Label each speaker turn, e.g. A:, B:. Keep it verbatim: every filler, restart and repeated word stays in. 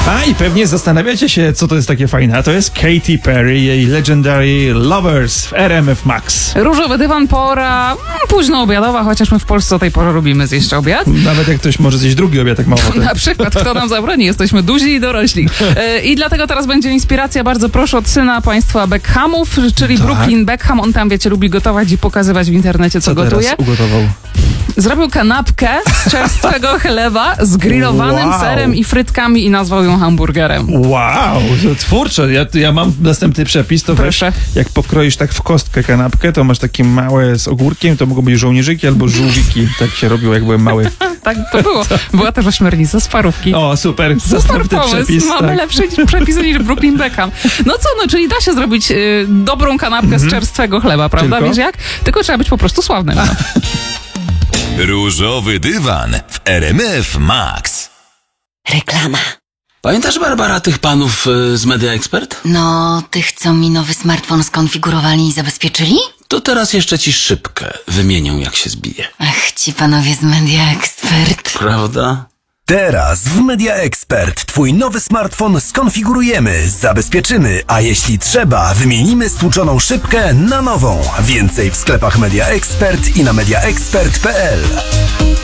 A: A i pewnie zastanawiacie się, co to jest takie fajne. A to jest Katy Perry, jej Legendary Lovers w R M F Max.
B: Różowy dywan, pora mm, późno obiadowa, chociaż my w Polsce o tej porze lubimy zjeść obiad.
A: Nawet jak ktoś może zjeść drugi obiad, tak mało.
B: Na przykład, kto nam zabroni? Jesteśmy duzi i dorośli. E, I dlatego teraz będzie inspiracja, bardzo proszę, od syna państwa Beckhamów, czyli
A: Tak.
B: Brooklyn Beckham. On tam, wiecie, lubi gotować i pokazywać w internecie, co,
A: Co
B: gotuje.
A: teraz ugotował?
B: Zrobił kanapkę z czerstwego chleba z grillowanym
A: Wow.
B: serem i frytkami i nazwał ją hamburgerem.
A: Wow, to twórcze. Ja, ja mam następny przepis, to
B: Proszę.
A: weź, jak pokroisz tak w kostkę kanapkę, to masz takie małe z ogórkiem, to mogą być żołnierzyki albo żółwiki. Tak się robiło, jak byłem mały.
B: Tak to było. Była też ośmiornica z parówki.
A: O, super.
B: Super
A: Następny
B: pomysł.
A: przepis.
B: Mamy
A: tak.
B: lepsze przepisy niż Brooklyn Beckham. No co, no czyli da się zrobić y, dobrą kanapkę z czerstwego chleba, prawda?
A: Tylko?
B: Wiesz jak? Tylko trzeba być po prostu sławnym. No.
C: Różowy dywan w R M F Max.
D: Reklama.
E: Pamiętasz, Barbara, tych panów y, z Media Expert?
D: No, tych, co mi nowy smartfon skonfigurowali i zabezpieczyli?
E: To teraz jeszcze ci szybkę wymienią, jak się zbije.
D: Ach, ci panowie z Media Expert.
E: Prawda?
F: Teraz w Media Expert Twój nowy smartfon skonfigurujemy, zabezpieczymy, a jeśli trzeba, wymienimy stłuczoną szybkę na nową. Więcej w sklepach Media Expert i na media expert kropka p l.